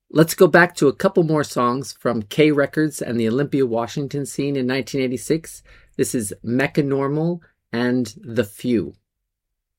Let's go back to a couple more songs from K Records and the Olympia, Washington scene in 1986. This is Mechanormal and The Few.